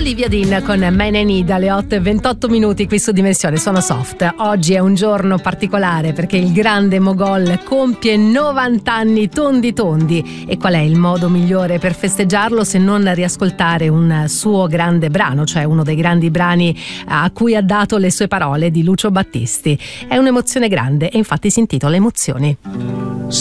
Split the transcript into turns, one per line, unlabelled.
Olivia Dean con Man I Need alle 8:28 qui su Dimensione Sono Soft. Oggi è un giorno particolare perché il grande Mogol compie 90 anni tondi. E qual è il modo migliore per festeggiarlo se non riascoltare un suo grande brano, cioè uno dei grandi brani a cui ha dato le sue parole, di Lucio Battisti. È un'emozione grande e infatti si intitola Emozioni.